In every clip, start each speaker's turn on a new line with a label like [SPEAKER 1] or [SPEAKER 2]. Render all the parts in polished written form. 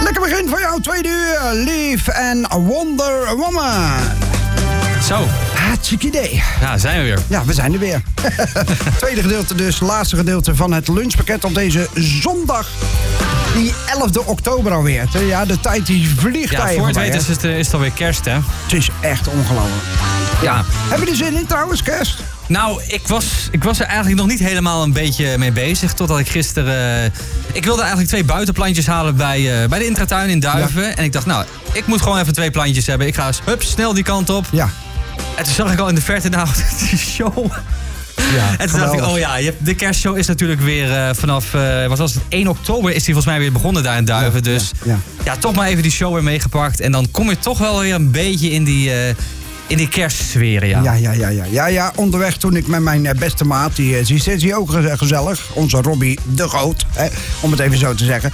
[SPEAKER 1] Lekker begin van jouw tweede uur. Lief en Wonder Woman.
[SPEAKER 2] Zo.
[SPEAKER 1] Hartstikke idee.
[SPEAKER 2] Ja, zijn we weer.
[SPEAKER 1] Ja, we zijn er weer. Tweede gedeelte dus, laatste gedeelte van het lunchpakket op deze zondag. Die 11e oktober alweer. Ja, de tijd die vliegt
[SPEAKER 2] Ja, voor het weten is het alweer kerst, hè?
[SPEAKER 1] Het is echt ongelooflijk.
[SPEAKER 2] Ja.
[SPEAKER 1] Heb je er zin in trouwens, kerst?
[SPEAKER 2] Nou, ik was er eigenlijk nog niet helemaal een beetje mee bezig. Totdat ik gisteren... ik wilde eigenlijk 2 buitenplantjes halen bij de Intratuin in Duiven. Ja. En ik dacht, nou, ik moet gewoon even 2 plantjes hebben. Ik ga eens, snel die kant op.
[SPEAKER 1] Ja.
[SPEAKER 2] En toen zag ik al in de verte, nou, die show...
[SPEAKER 1] Ja,
[SPEAKER 2] en toen dacht ik, oh ja, de kerstshow is natuurlijk weer vanaf, wat was het, 1 oktober is die volgens mij weer begonnen daar in Duiven. Ja, dus ja, toch maar even die show weer meegepakt. En dan kom je toch wel weer een beetje in die kerstsfeer, ja.
[SPEAKER 1] Ja, onderweg toen ik met mijn beste maat, die zit hier ook gezellig, onze Robbie de Groot, om het even zo te zeggen.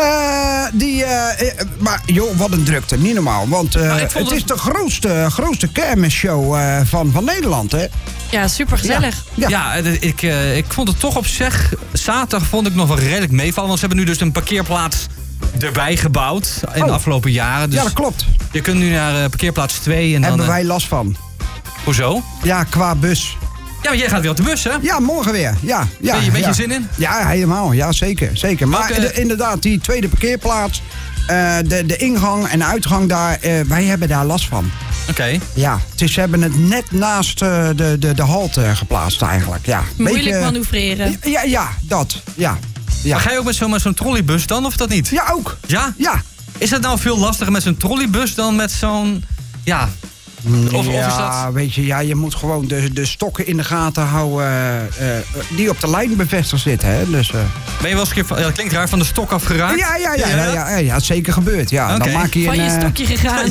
[SPEAKER 1] Maar joh, wat een drukte, niet normaal. Want het is de grootste kermisshow van Nederland, hè.
[SPEAKER 3] Ja, super gezellig.
[SPEAKER 2] Ja, ik vond het toch op zich, zaterdag vond ik nog wel redelijk meevallen. Want ze hebben nu dus een parkeerplaats erbij gebouwd in de afgelopen jaren. Dus
[SPEAKER 1] ja, dat klopt.
[SPEAKER 2] Je kunt nu naar parkeerplaats 2. En
[SPEAKER 1] hebben
[SPEAKER 2] dan,
[SPEAKER 1] wij last van.
[SPEAKER 2] Hoezo?
[SPEAKER 1] Ja, qua bus.
[SPEAKER 2] Ja, maar jij gaat weer op de bus, hè?
[SPEAKER 1] Ja, morgen weer. Ja,
[SPEAKER 2] ben je een beetje zin in?
[SPEAKER 1] Ja, helemaal. Ja, zeker. Maar inderdaad, die tweede parkeerplaats, de ingang en uitgang daar, wij hebben daar last van.
[SPEAKER 2] Oké.
[SPEAKER 1] Ja, ze hebben het net naast de halte geplaatst eigenlijk. Ja,
[SPEAKER 3] moeilijk manoeuvreren.
[SPEAKER 1] Ja, dat. Ja.
[SPEAKER 2] Maar ga je ook met zo'n trolleybus dan, of dat niet?
[SPEAKER 1] Ja, ook.
[SPEAKER 2] Ja?
[SPEAKER 1] Ja.
[SPEAKER 2] Is het nou veel lastiger met zo'n trolleybus dan met zo'n... Ja... Of is dat...
[SPEAKER 1] weet je, je moet gewoon de stokken in de gaten houden die op de lijn bevestigd zitten. Hè? Dus,
[SPEAKER 2] ben je wel eens een keer, dat klinkt raar, van de stok afgeraakt?
[SPEAKER 1] Ja, zeker gebeurd. Ja.
[SPEAKER 3] Okay.
[SPEAKER 1] Dan maak je
[SPEAKER 3] van je stokje gegaan.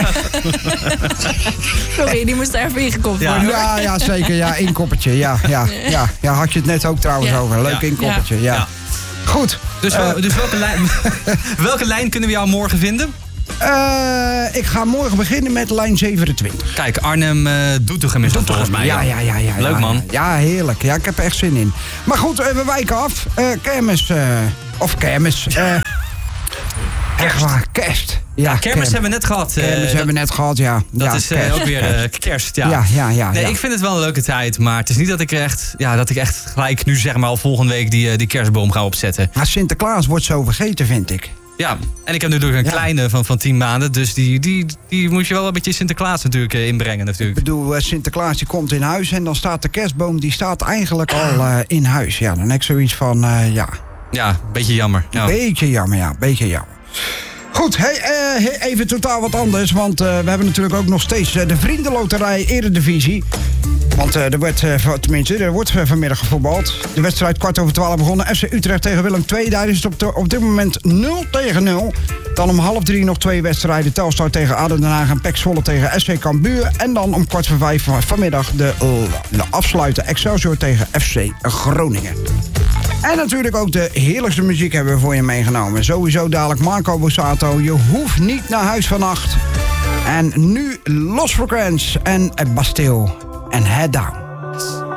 [SPEAKER 3] Sorry, die moest er even ingekopt worden.
[SPEAKER 1] Ja, zeker. Ja, inkoppertje. Ja, had je het net ook trouwens over. Leuk inkoppertje, ja. Goed.
[SPEAKER 2] Dus welke lijn kunnen we jou morgen vinden?
[SPEAKER 1] Ik ga morgen beginnen met lijn 27.
[SPEAKER 2] Kijk, Arnhem-Doetinchem is dat volgens mij.
[SPEAKER 1] Ja.
[SPEAKER 2] Leuk, man.
[SPEAKER 1] Ja, heerlijk. Ja, ik heb er echt zin in. Maar goed, we wijken af. Kermis. Echt waar, kerst.
[SPEAKER 2] Ja, kermis hebben we net gehad.
[SPEAKER 1] Hebben we net gehad, ja.
[SPEAKER 2] Dat is ook weer kerst, ja. Nee, ik vind het wel een leuke tijd, maar het is niet dat ik echt gelijk nu zeg maar al volgende week die kerstboom ga opzetten.
[SPEAKER 1] Maar Sinterklaas wordt zo vergeten, vind ik.
[SPEAKER 2] Ja, en ik heb natuurlijk een kleine van 10 maanden, dus die moet je wel een beetje Sinterklaas natuurlijk inbrengen natuurlijk. Ik
[SPEAKER 1] bedoel, Sinterklaas die komt in huis en dan staat de kerstboom, die staat eigenlijk al in huis. Ja, dan heb ik zoiets van,
[SPEAKER 2] Ja, een beetje jammer. Ja.
[SPEAKER 1] Beetje jammer. Goed, even totaal wat anders, want we hebben natuurlijk ook nog steeds de Vriendenloterij Eredivisie. Want er wordt vanmiddag gevoetbald. De wedstrijd 11:15 begonnen. FC Utrecht tegen Willem II. Daar is het op dit moment 0-0. Dan om 2:30 nog 2 wedstrijden. Telstar tegen ADO Den Haag en PEC Zwolle tegen SC Cambuur. En dan om 4:45 vanmiddag de afsluiten Excelsior tegen FC Groningen. En natuurlijk ook de heerlijkste muziek hebben we voor je meegenomen. Sowieso dadelijk Marco Borsato. Je hoeft niet naar huis vannacht. En nu Los Frequenz en Bastille en Head Down.